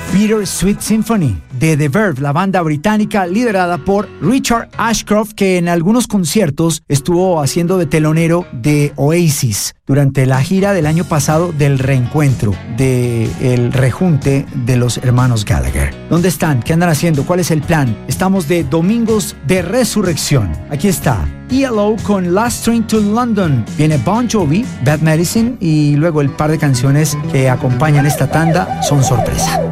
Bittersweet Symphony de The Verve, la banda británica liderada por Richard Ashcroft, que en algunos conciertos estuvo haciendo de telonero de Oasis durante la gira del año pasado del reencuentro, del rejunte de los hermanos Gallagher. ¿Dónde están? ¿Qué andan haciendo? ¿Cuál es el plan? Estamos de Domingos de Resurrección. Aquí está ELO con Last Train to London. Viene Bon Jovi, Bad Medicine y luego el par de canciones que acompañan esta tanda son sorpresa.